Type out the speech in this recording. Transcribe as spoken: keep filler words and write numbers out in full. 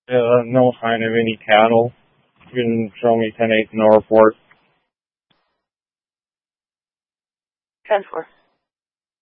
Uh, no sign of any cattle. You can show me ten eight no report. ten four.